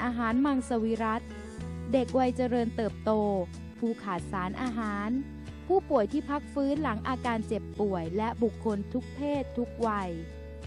อาหารมังสวิรัติเด็กวัยเจริญเติบโตผู้ขาดสารอาหารผู้ป่วยที่พักฟื้นหลังอาการเจ็บป่วยและบุคคลทุกเพศทุกวัย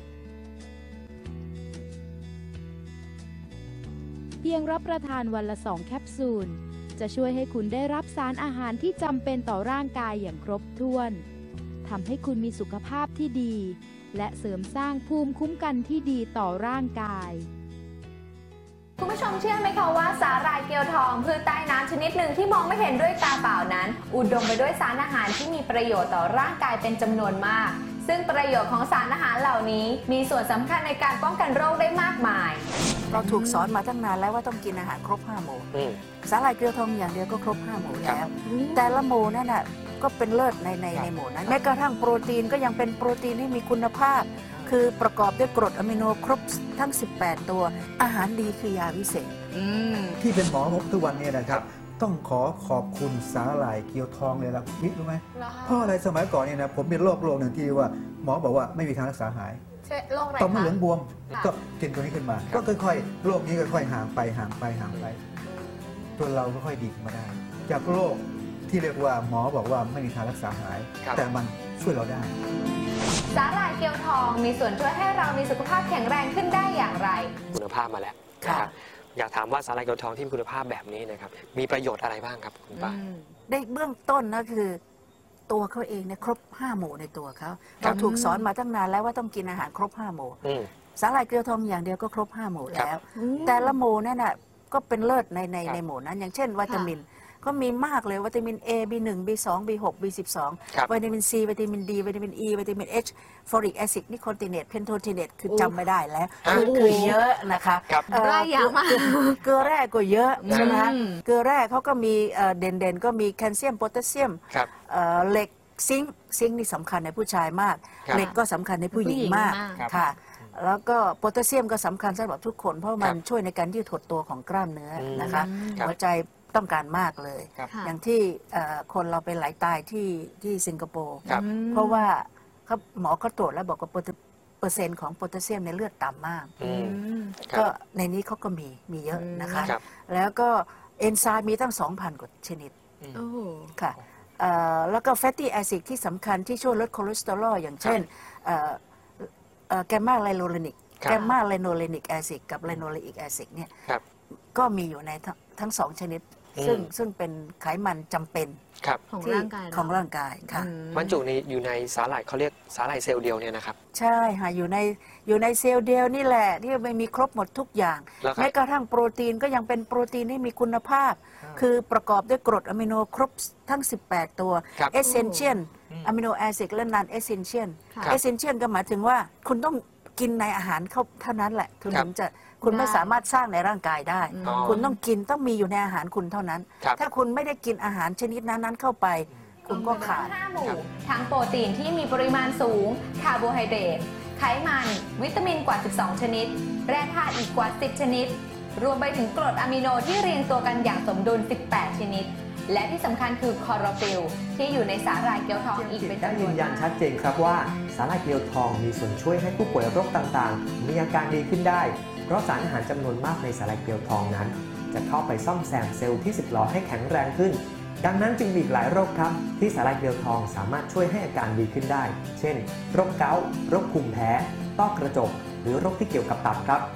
เพียงรับประทานวันละ2 แคปซูลจะช่วยให้คุณได้รับสารอาหารที่จำเป็นต่อร่างกายอย่างครบถ้วนทำให้คุณมีสุขภาพที่ดีและเสริมสร้างภูมิคุ้มกันที่ดีต่อร่างกายคุณผู้ชมเชื่อไหมคะว่าสาหร่ายเกลียวทองพืชใต้น้ำชนิดหนึ่งที่มองไม่เห็นด้วยตาเปล่านั้นอุดมไปด้วยสารอาหารที่มีประโยชน์ต่อร่างกายเป็นจำนวนมากซึ่งประโยชน์ของสารอาหารเหล่านี้มีส่วนสำคัญในการป้องกันโรคได้มากมายเราถูกสอนมาตั้งนานแล้วว่าต้องกินอาหารครบ5 หมู่สาหร่ายเกลียวทองอย่างเดียวก็ครบ5 หมู่แล้วแต่ละหมู่นั่นน่ะก็เป็นเลิศในหมู่นั้นแม้กระทั่งโปรตีนก็ยังเป็นโปรตีนที่มีคุณภาพคือประกอบด้วยกรดอะมิโนครบทั้ง18 ตัวอาหารดีคือยาวิเศษที่เป็นหมอทุกวันนี้นะครับต้องขอบคุณสาหร่ายเกลียวทองเลยล่ะพี่รู้ไหมเพราะอะไรสมัยก่อนเนี่ยนะผมเป็นโรคหนึ่งที่ว่าหมอบอกว่าไม่มีทางรักษาหายต่อมเหลืองบวมก็กินตัวนี้ขึ้นมาก็ค่อยๆโรคนี้ค่อยๆห่างไปตัวเราก็ค่อยดีขึ้นมาได้จากโรคที่เรียกว่าหมอบอกว่าไม่มีทางรักษาหายแต่มันช่วยเราได้สาหร่ายเกลียวทองมีส่วนช่วยให้เรามีสุขภาพแข็งแรงขึ้นได้อย่างไรคุณภาพมาแล้วนะครับอยากถามว่าสาหร่ายเกลียวทองที่มีคุณภาพแบบนี้นะครับมีประโยชน์อะไรบ้างครับคุณป้าในเบื้องต้นนะคือตัวเขาเองเนี่ยครบ5 หมู่ในตัวเขาเราถูกสอนมาตั้งนานแล้วว่าต้องกินอาหารครบ5 หมู่สาหร่ายเกลียวทองอย่างเดียวก็ครบ5 หมู่แล้วแต่ละหมู่นั่นน่ะก็เป็นเลิศในหมู่นั้นอย่างเช่นวิตามินก็มีมากเลยวิตามิน A B1 B2 B6 B12 วิตามิน C วิตามิน D วิตามิน E วิตามิน H ฟอริกแอซิดนิโคติเนตเพนโทติเนตคือจำไม่ได้แล้วคือเยอะนะคะรายยาวมากเกลือแร่ก็เยอะใช่ไหมเกลือแร่เขาก็มีเด่นก็มีแคลเซียมโพแทสเซียมเหล็กซิงค์นี่สำคัญในผู้ชายมากเหล็กก็สำคัญในผู้หญิงมากค่ะแล้วก็โพแทสเซียมก็สำคัญสำหรับทุกคนเพราะมันช่วยในการยืดหดตัวของกล้ามเนื้อนะคะหัวใจต้องการมากเลยอย่างที่คนเราเป็นไหลตายที่สิงคโปร์เพราะว่าหมอเขาตรวจแล้วบอกว่าเปอร์เซ็นต์ของโพแทสเซียมในเลือดต่ำมากก็ในนี้เขาก็มีเยอะนะคะแล้วก็เอนไซม์มีตั้ง 2,000 กว่าชนิดค่ะแล้วก็แฟตตี้แอซิดที่สำคัญที่ช่วยลดคอเลสเตอรอลอย่างเช่นแกมมาไลโนเลนิกแอซิดกับไลโนเลอิกแอซิดเนี่ยก็มีอยู่ในทั้ง2 ชนิดซึ่งเป็นไขมันจำเป็นของร่างกายค่ะบรรจุอยู่ในสาหร่ายเขาเรียกสาหร่ายเซลล์เดียวเนี่ยนะครับใช่ค่ะอยู่ในเซลล์เดียวนี่แหละที่ไม่มีครบหมดทุกอย่างแม้กระทั่งโปรตีนก็ยังเป็นโปรตีนที่มีคุณภาพคือประกอบด้วยกรดอะมิโนครบทั้ง18 ตัวเอเซนเชียลอะมิโนแอซิดและนันเอเซนเชียลก็หมายถึงว่าคุณต้องกินในอาหารเขาเท่านั้นแหละถึงจะคุณไม่สามารถสร้างในร่างกายได้คุณต้องกินต้องมีอยู่ในอาหารคุณเท่านั้นถ้าคุณไม่ได้กินอาหารชนิดนั้นเข้าไปคุณก็ขาด 5 หมู่ทั้งโปรตีนที่มีปริมาณสูงคาร์โบไฮเดรตไขมันวิตามินกว่า12 ชนิดแร่ธาตุอีกกว่า10 ชนิดรวมไปถึงกรดอะมิโนที่เรียงตัวกันอย่างสมดุล18 ชนิดและที่สำคัญคือคลอโรฟิลล์ที่อยู่ในสาหร่ายเกลียวทองอีกเป็นจำนวนมากยืนยันชัดเจนครับว่าสาหร่ายเกลียวทองมีส่วนช่วยให้ผู้ป่วยโรคต่างๆมีอาการดีขึ้นได้เพราะสารอาหารจำนวนมากในสาหร่ายเกลียวทองนั้นจะเข้าไปซ่อมแซมเซลล์ที่สึกหรอให้แข็งแรงขึ้นดังนั้นจึงมีหลายโรคครับที่สาหร่ายเกลียวทองสามารถช่วยให้อาการดีขึ้นได้เช่นโรคเกาต์โรคภูมิแพ้ต้อกระจกหรือโรคที่เกี่ยวกับตับครับ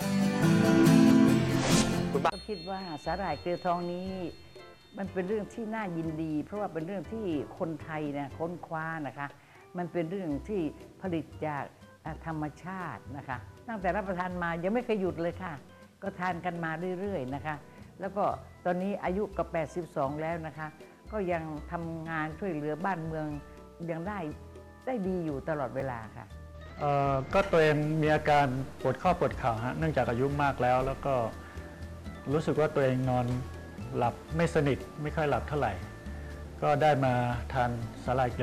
ผมคิดว่าสาหร่ายเกลียวทองนี้มันเป็นเรื่องที่น่ายินดีเพราะว่าเป็นเรื่องที่คนไทยนะค้นคว้านะคะมันเป็นเรื่องที่ผลิตจากธรรมชาตินะคะตั้งแต่รับประทานมายังไม่เคยหยุดเลยค่ะก็ทานกันมาเรื่อยๆนะคะแล้วก็ตอนนี้อายุกับ82แล้วนะคะก็ยังทำงานช่วยเหลือบ้านเมืองยังได้ดีอยู่ตลอดเวลาค่ะก็ตัวเองมีอาการปวดข้อปวดเข่าเนื่องจากอายุมากแล้วก็รู้สึกว่าตัวเองนอนหลับไม่สนิทไม่ค่อยหลับเท่าไหร่ก็ได้มาทานสาหร่าย